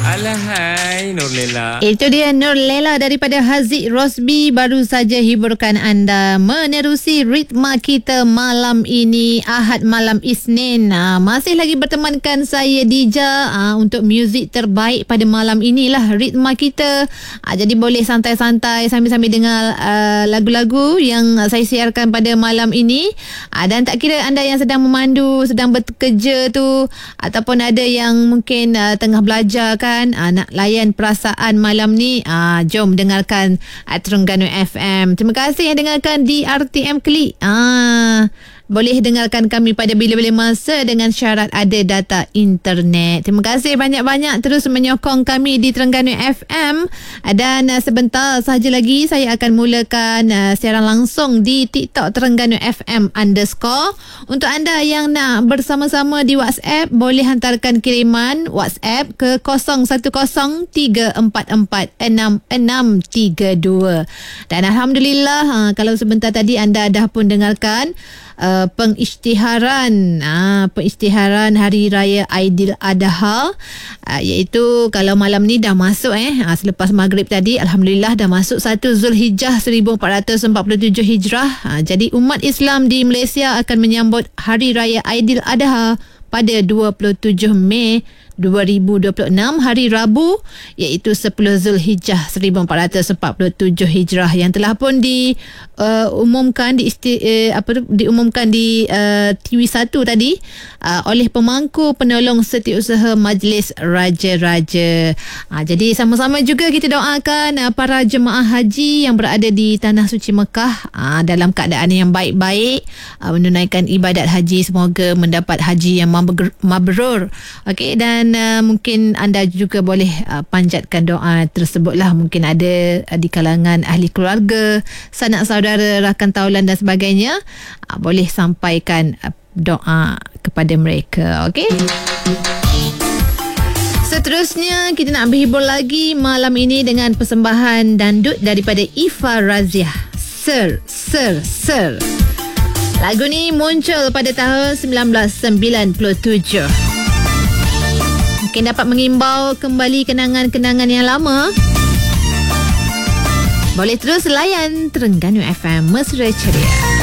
Alahai Nur Lela. Itu dia Nur Lela daripada Haziq Rosby baru saja hiburkan anda menerusi ritma kita malam ini Ahad malam Isnin. Masih lagi bertemankan saya Dija untuk muzik terbaik pada malam inilah ritma kita. Jadi boleh santai-santai sambil-sambil dengar lagu-lagu yang saya siarkan pada malam ini. Dan tak kira anda yang sedang memandu, sedang bekerja tu, ataupun ada yang mungkin tengah belajar kan, nak layan perasaan malam ni, jom dengarkan Terengganu FM. Terima kasih yang dengarkan di RTM Klik. Boleh dengarkan kami pada bila-bila masa dengan syarat ada data internet. Terima kasih banyak-banyak terus menyokong kami di Terengganu FM. Dan sebentar sahaja lagi saya akan mulakan siaran langsung di TikTok Terengganu FM _ Untuk anda yang nak bersama-sama di WhatsApp, boleh hantarkan kiriman WhatsApp ke 0103446632. Dan Alhamdulillah, kalau sebentar tadi anda dah pun dengarkan pengisytiharan Hari Raya Aidiladha, iaitu kalau malam ni dah masuk selepas maghrib tadi, Alhamdulillah dah masuk 1 Zulhijjah 1447 Hijrah. Jadi umat Islam di Malaysia akan menyambut Hari Raya Aidiladha pada 27 Mei 2026 hari Rabu, iaitu 10 Zulhijjah 1447 Hijrah, yang telah pun diumumkan diumumkan di TV1 tadi oleh pemangku penolong setiausaha Majlis Raja-Raja. Jadi sama-sama juga kita doakan para jemaah haji yang berada di Tanah Suci Mekah dalam keadaan yang baik-baik, menunaikan ibadat haji, semoga mendapat haji yang mabrur. Okey, dan mungkin anda juga boleh panjatkan doa tersebutlah. Mungkin ada di kalangan ahli keluarga, sanak saudara, rakan taulan dan sebagainya, boleh sampaikan doa kepada mereka. Okey. Seterusnya kita nak berhibur lagi malam ini dengan persembahan dandut daripada Ifa Raziah, Sir. Lagu ni muncul pada tahun 1997. Mungkin dapat mengimbau kembali kenangan-kenangan yang lama. Boleh terus layan Terengganu FM Mesra Ceria.